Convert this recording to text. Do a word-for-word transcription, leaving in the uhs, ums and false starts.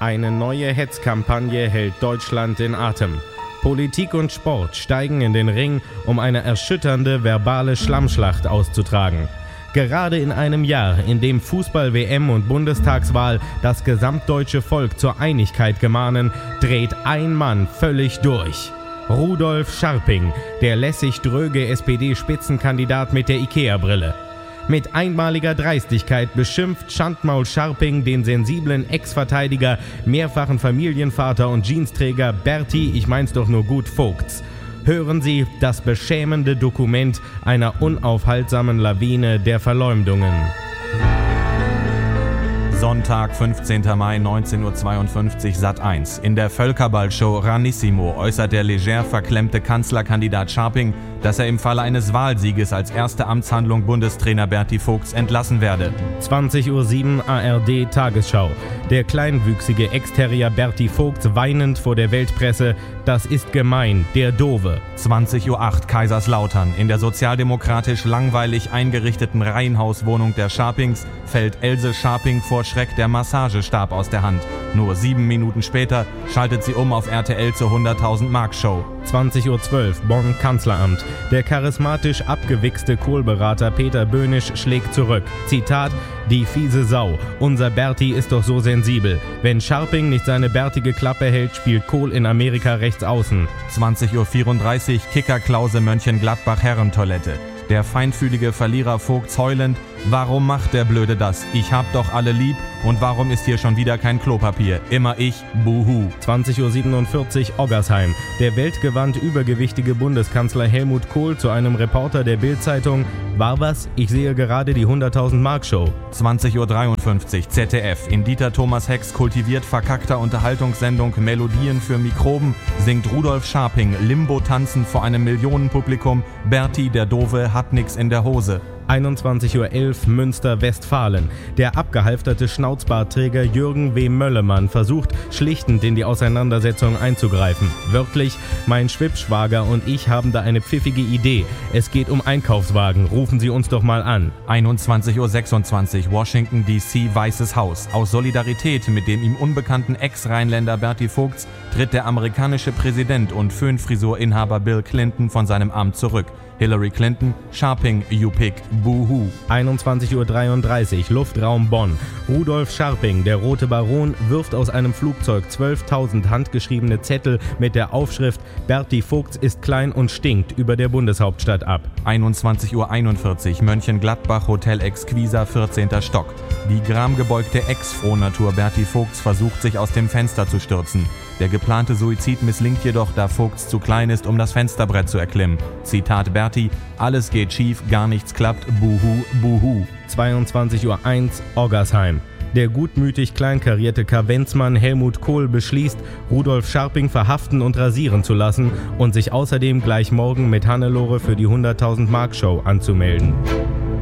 Eine neue Hetzkampagne hält Deutschland in Atem. Politik und Sport steigen in den Ring, um eine erschütternde verbale Schlammschlacht auszutragen. Gerade in einem Jahr, in dem Fußball-W M und Bundestagswahl das gesamtdeutsche Volk zur Einigkeit gemahnen, dreht ein Mann völlig durch. Rudolf Scharping, der lässig dröge S P D-Spitzenkandidat mit der Ikea-Brille. Mit einmaliger Dreistigkeit beschimpft Schandmaul Scharping den sensiblen Ex-Verteidiger, mehrfachen Familienvater und Jeansträger Berti, ich mein's doch nur gut, Vogts. Hören Sie das beschämende Dokument einer unaufhaltsamen Lawine der Verleumdungen. Sonntag, fünfzehnter Mai, neunzehn Uhr zweiundfünfzig, Sat eins. In der Völkerball-Show Ranissimo äußert der leger verklemmte Kanzlerkandidat Scharping, dass er im Falle eines Wahlsieges als erste Amtshandlung Bundestrainer Berti Vogts entlassen werde. zwanzig Uhr sieben A R D Tagesschau. Der kleinwüchsige Ex-Terrier Berti Vogts weinend vor der Weltpresse: Das ist gemein, der Dove. zwanzig Uhr acht Kaiserslautern. In der sozialdemokratisch langweilig eingerichteten Reihenhauswohnung der Scharpings fällt Else Scharping vor Schreck der Massagestab aus der Hand. Nur sieben Minuten später schaltet sie um auf R T L zur hunderttausend Mark Show. zwanzig Uhr zwölf Bonn Kanzleramt. Der charismatisch abgewichste Kohlberater Peter Böhnisch schlägt zurück. Zitat: Die fiese Sau. Unser Berti ist doch so sensibel. Wenn Scharping nicht seine bärtige Klappe hält, spielt Kohl in Amerika rechts außen. zwanzig Uhr vierunddreißig Kicker-Klause Mönchengladbach Herrentoilette. Der feinfühlige Verlierer Vogts heulend: Warum macht der Blöde das? Ich hab doch alle lieb. Und warum ist hier schon wieder kein Klopapier? Immer ich, buhu. zwanzig Uhr siebenundvierzig Oggersheim. Der weltgewandt übergewichtige Bundeskanzler Helmut Kohl zu einem Reporter der Bild-Zeitung: War was? Ich sehe gerade die hunderttausend Mark Show. zwanzig Uhr dreiundfünfzig Z D F. In Dieter Thomas Hecks kultiviert verkackter Unterhaltungssendung Melodien für Mikroben singt Rudolf Scharping Limbo tanzen vor einem Millionenpublikum: Berti, der Dove, hat nix in der Hose. einundzwanzig Uhr elf Münster-Westfalen. Der abgehalfterte Schnauzbartträger Jürgen W. Möllemann versucht schlichtend in die Auseinandersetzung einzugreifen. Wörtlich: Mein Schwippschwager und ich haben da eine pfiffige Idee. Es geht um Einkaufswagen. Rufen Sie uns doch mal an. einundzwanzig Uhr sechsundzwanzig Washington D C Weißes Haus. Aus Solidarität mit dem ihm unbekannten Ex-Rheinländer Berti Vogts tritt der amerikanische Präsident und Föhnfrisurinhaber Bill Clinton von seinem Amt zurück. Hillary Clinton: Scharping, you pick, buhu. einundzwanzig Uhr dreiunddreißig Luftraum Bonn. Rudolf Scharping, der Rote Baron, wirft aus einem Flugzeug zwölftausend handgeschriebene Zettel mit der Aufschrift Berti Vogts ist klein und stinkt über der Bundeshauptstadt ab. einundzwanzig Uhr einundvierzig Mönchengladbach Hotel Exquisa, vierzehnter Stock. Die gramgebeugte Ex-Frohnatur Berti Vogts versucht, sich aus dem Fenster zu stürzen. Der geplante Suizid misslingt jedoch, da Vogts zu klein ist, um das Fensterbrett zu erklimmen. Zitat Berti: Alles geht schief, gar nichts klappt, buhu, buhu. zweiundzwanzig Uhr eins Oggersheim. Der gutmütig kleinkarierte Kavenzmann Helmut Kohl beschließt, Rudolf Scharping verhaften und rasieren zu lassen und sich außerdem gleich morgen mit Hannelore für die hunderttausend Mark Show anzumelden.